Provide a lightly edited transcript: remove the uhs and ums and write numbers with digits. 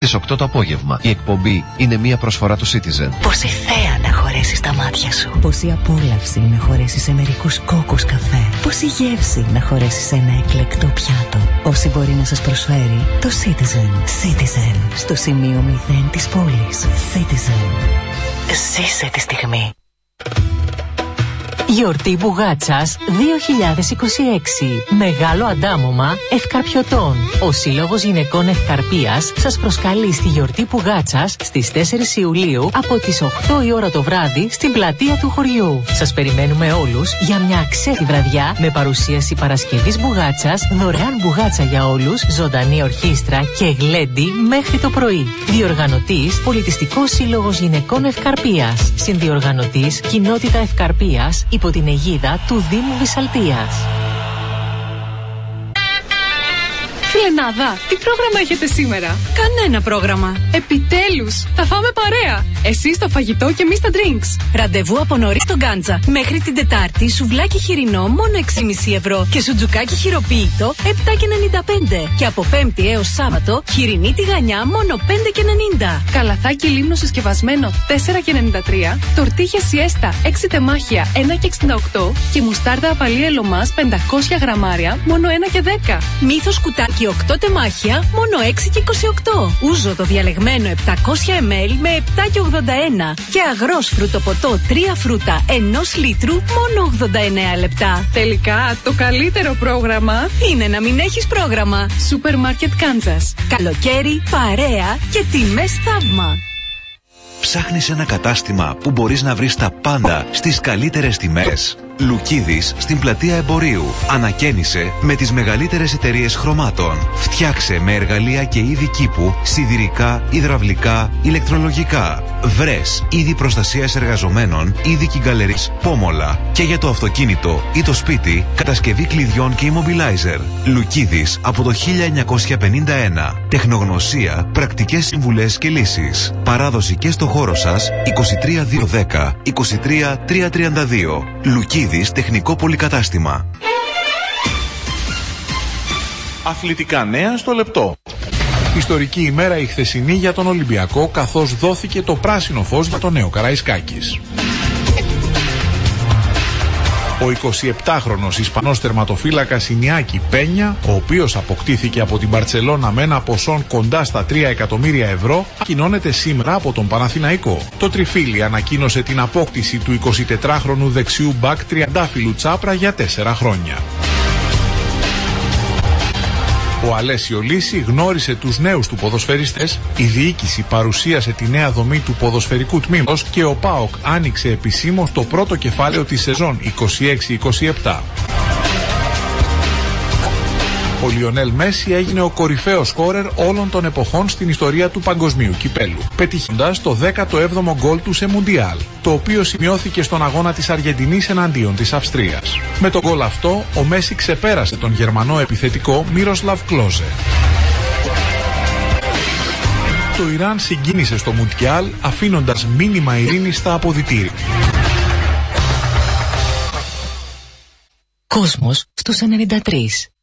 στις 8 το απόγευμα. Η εκπομπή είναι μια προσφορά του Citizen. Πόση θέα να χωρέσει στα μάτια σου. Πόση απόλαυση να χωρέσει σε μερικούς κόκκους καφέ. Πόση γεύση να χωρέσει σε ένα εκλεκτό πιάτο. Όση μπορεί να σας προσφέρει το Citizen. Citizen. Στο σημείο 0 της πόλης. Citizen. Ζήσε τη στιγμή. Γιορτή Μπουγάτσας 2026. Μεγάλο αντάμωμα ευκαρπιωτών. Ο Σύλλογος Γυναικών Ευκαρπίας σας προσκαλεί στη γιορτή Μπουγάτσας στις 4 Ιουλίου από τις 8 η ώρα το βράδυ στην πλατεία του χωριού. Σας περιμένουμε όλους για μια αξέχτη βραδιά με παρουσίαση Παρασκευής Μπουγάτσας, δωρεάν μπουγάτσα για όλους, ζωντανή ορχήστρα και γλέντι μέχρι το πρωί. Διοργανωτής Πολιτιστικός Σύλλογος Γυναικών Ευκαρπίας. Συνδιοργανωτής Κοινότητα Ευκαρπίας υπό την αιγίδα του Δήμου Βυσσαλτίας. Φιλενάδα, τι πρόγραμμα έχετε σήμερα? Κανένα πρόγραμμα. Επιτέλους, θα φάμε παρέα. Εσείς το φαγητό και εμείς τα drinks. Ραντεβού από νωρίς στον Γκάντζα. Μέχρι την Τετάρτη σουβλάκι χοιρινό μόνο 6,5 ευρώ και σουτζουκάκι χειροποίητο 7,95. Και από Πέμπτη έως Σάββατο χοιρινή τηγανιά μόνο 5,90. Καλαθάκι λίμνο συσκευασμένο 4,93. Τορτίχια σιέστα 6 τεμάχια 1,68. Και μουστάρδα απαλή ελομάς 500 γραμμάρια μόνο 1,10. Μύθος κουτάκι 8 τεμάχια μόνο 6,28. Ούζο το διαλεγμένο 700 ml με 7,81. Και αγρός φρουτοποτό 3 φρούτα 1 λίτρου μόνο 89 λεπτά. Τελικά το καλύτερο πρόγραμμα είναι να μην έχεις πρόγραμμα. Σούπερ Μάρκετ Κάντσας. Καλοκαίρι, παρέα και τιμές θαύμα. Ψάχνεις ένα κατάστημα που μπορείς να βρεις τα πάντα στις καλύτερες τιμές? Λουκίδης στην πλατεία Εμπορίου. Ανακαίνισε με τις μεγαλύτερες εταιρείες χρωμάτων. Φτιάξε με εργαλεία και είδη κήπου, σιδηρικά, υδραυλικά, ηλεκτρολογικά. Βρες είδη προστασίας εργαζομένων, είδη κυγκαλερής, πόμολα. Και για το αυτοκίνητο ή το σπίτι, κατασκευή κλειδιών και immobilizer. Λουκίδης από το 1951. Τεχνογνωσία, πρακτικές συμβουλές και λύσεις. Παράδοση και στο χώρο σας 23210 23332. Λουκίδης Τεχνικό Πολυκατάστημα. Αθλητικά νέα στο λεπτό. Ιστορική ημέρα η χθεσινή για τον Ολυμπιακό, καθώς δόθηκε το πράσινο φως για τον νέο Καραϊσκάκης. Ο 27χρονος Ισπανός τερματοφύλακας Ινιάκη Πένια, ο οποίος αποκτήθηκε από την Μπαρτσελώνα με ένα ποσό κοντά στα 3 εκατομμύρια ευρώ, ανακοινώνεται σήμερα από τον Παναθηναϊκό. Το Τριφύλι ανακοίνωσε την απόκτηση του 24χρονου δεξιού μπακ τριαντάφυλλου Τσάπρα για 4 χρόνια. Ο Αλέσιο Λύση γνώρισε τους νέους του ποδοσφαιριστές, η διοίκηση παρουσίασε τη νέα δομή του ποδοσφαιρικού τμήματος και ο ΠΑΟΚ άνοιξε επισήμως το πρώτο κεφάλαιο της σεζόν 26-27. Ο Λιονέλ Μέση έγινε ο κορυφαίος σκόρερ όλων των εποχών στην ιστορία του παγκοσμίου κυπέλου, πετυχώντας το 17ο γκολ του σε Μουντιάλ, το οποίο σημειώθηκε στον αγώνα της Αργεντινής εναντίον της Αυστρίας. Με το γκολ αυτό, ο Μέση ξεπέρασε τον Γερμανό επιθετικό Μίροσλαβ Κλόζε. Το Ιράν συγκίνησε στο Μουντιάλ, αφήνοντας μήνυμα ειρήνης στα αποδυτήρια. Κόσμος στους 93.